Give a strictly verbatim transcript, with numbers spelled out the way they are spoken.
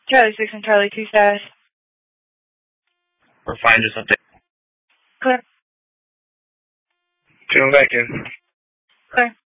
Charlie six and Charlie two status. We're fine, just update. Clear. Tune back in. Clear.